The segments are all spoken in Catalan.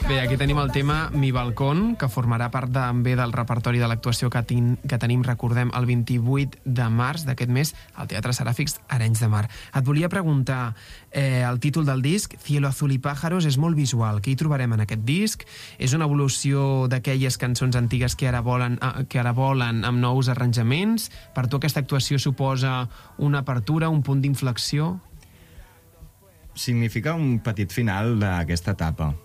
Bé, aquí tenim el tema Mi Balcón, que formarà part també del repertori de l'actuació que tenim, recordem, el 28 de març d'aquest mes al Teatre Seràfics Arenys de Mar. Et volia preguntar, el títol del disc, Cielo Azul y Pájaros, és molt visual. Què hi trobarem en aquest disc? És una evolució d'aquelles cançons antigues que ara volen amb nous arranjaments? Per tu aquesta actuació suposa una apertura, un punt d'inflexió? Significa un petit final d'aquesta etapa.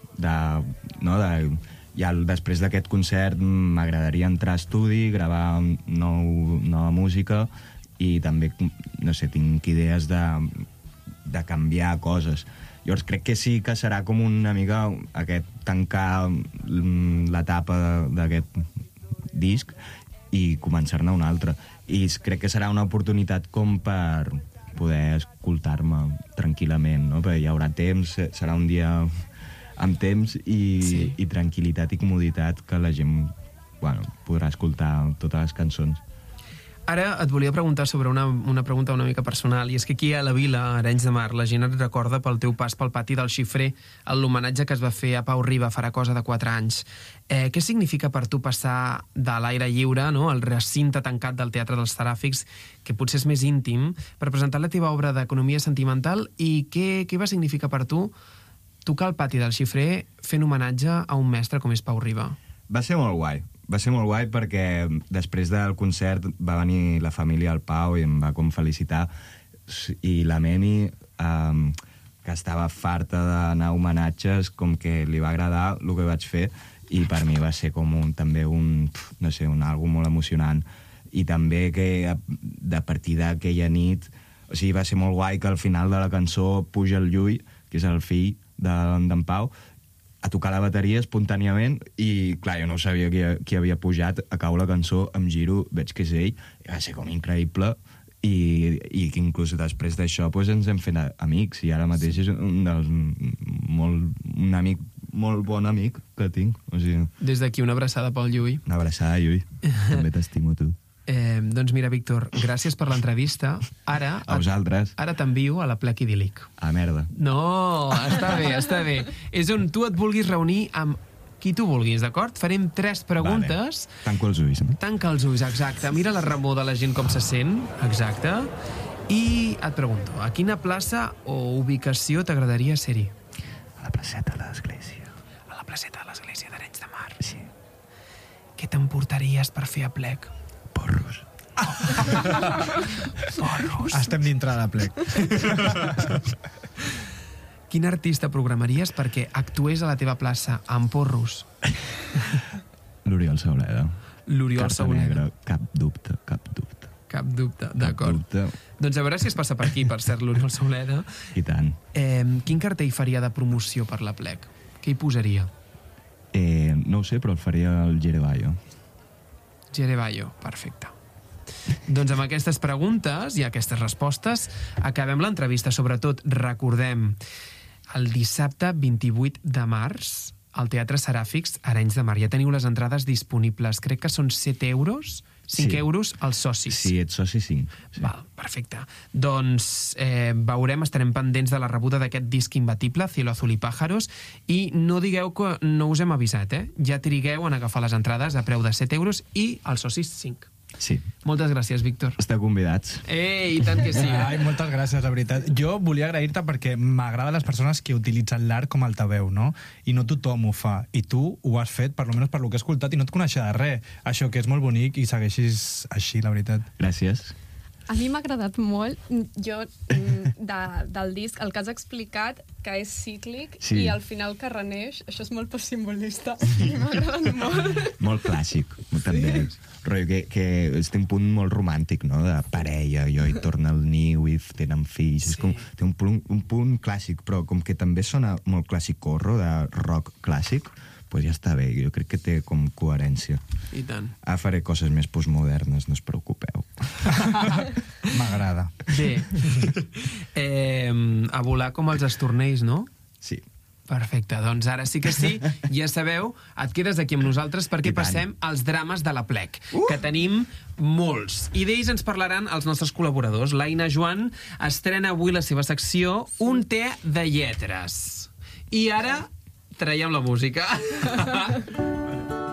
Després d'aquest concert m'agradaria entrar a estudi, gravar nova música i també, no sé, tinc idees de canviar coses. Llavors crec que sí que serà com una mica tancar l'etapa d'aquest disc i començar-ne una altra. I crec que serà una oportunitat com per poder escoltar-me tranquil·lament, no? Perquè hi haurà temps, serà un dia amb temps i tranquil·litat i comoditat que la gent podrà escoltar totes les cançons. Ara et volia preguntar sobre una pregunta una mica personal, i és que aquí a la vila, a Arenys de Mar, la gent et recorda pel teu pas pel pati del Xifrer, l'homenatge que es va fer a Pau Riba farà cosa de 4 anys. Què significa per tu passar de l'aire lliure, no?, al recinte tancat del Teatre dels Seràfics, que potser és més íntim, per presentar la teva obra d'economia sentimental, i què va significar per tu tocar al pati del Xifrer fent homenatge a un mestre com és Pau Riba? Va ser molt guai perquè després del concert va venir la família del Pau i em va com felicitar, i la Memi, que estava farta d'anar a homenatges, com que li va agradar el que vaig fer, i per mi va ser com també algo molt emocionant. I també que a partir d'aquella nit, o sigui, va ser molt guai que al final de la cançó puja el Llull, que és el fill d'en Pau, a tocar la bateria espontàniament, i clar, jo no sabia qui havia pujat, acabo la cançó, em giro, veig que és ell, i va ser com increïble, i que inclús després d'això ens hem fet amics, i ara mateix és un amic, molt bon amic que tinc. O sigui, des d'aquí una abraçada pel Llull. Una abraçada, Llull. També t'estimo, tu. Doncs mira, Víctor, gràcies per l'entrevista. Ara, a vosaltres. Ara t'envio a la plec idíl·lic. Ah, merda. No, està bé. És on tu et vulguis reunir amb qui tu vulguis, d'acord? Farem 3 preguntes. Vale. Tanco els ulls, no? Tanca els ulls, exacte. Mira la remor de la gent com se sent, exacte. I et pregunto, a quina plaça o ubicació t'agradaria ser-hi? A la placeta de l'Església. A la placeta de l'Església d'Arenys de Mar? Sí. Què t'emportaries per fer a plec? Porros. Porros. Estem dintre de la plec. Quin artista programaries perquè actués a la teva plaça amb porros? L'Oriol Sauleda. L'Oriol Sauleda. Cap dubte. Cap dubte, d'acord. Doncs a veure si es passa per aquí, per ser l'Oriol Sauleda. I tant. Quin cartell faria de promoció per la plec? Què hi posaria? No ho sé, però el faria el Jerevallo. Jerevallo, perfecte. Doncs amb aquestes preguntes i aquestes respostes acabem l'entrevista. Sobretot, recordem, el dissabte 28 de març al Teatre Seràfics Arenys de Mar. Ja teniu les entrades disponibles. Crec que són 7 euros, 5 euros als socis. Sí, ets soci 5. Sí. Val, perfecte. Doncs veurem, estarem pendents de la rebuda d'aquest disc imbatible, Cielo Azul y Pájaros, i no digueu que no us hem avisat, Ja trigueu en agafar les entrades a preu de 7 euros i als socis 5. Sí. Moltes gràcies, Víctor. Esteu convidats. I tant que sí. Ai, moltes gràcies, la veritat. Jo volia agrair-te perquè m'agraden les persones que utilitzen l'art com a altaveu, no? I no tothom ho fa. I tu ho has fet, per almenys per lo que he escoltat, i no et coneixia de res. Això que és molt bonic i segueixis així, la veritat. Gràcies. A mi m'ha agradat molt, jo, del disc, el que has explicat, que és cíclic, i al final que reneix, això és molt simbolista, i m'ha agradat molt. Molt clàssic, també. Rotllo que té un punt molt romàntic, no?, de parella, jo hi torna al niu i tenen fills. És com, té un punt clàssic, però com que també sona molt clàssic corro, de rock clàssic, doncs ja està bé, jo crec que té com coherència. I tant. Ara faré coses més postmodernes, no us preocupeu. M'agrada. Bé, a volar com els estornells, no? Sí. Perfecte, doncs ara sí que sí, ja sabeu, et quedes aquí amb nosaltres perquè passem als drames de la plec, que tenim molts. I d'ells ens parlaran els nostres col·laboradors. L'Aina Joan estrena avui la seva secció Un te de lletres. I ara traiem la música.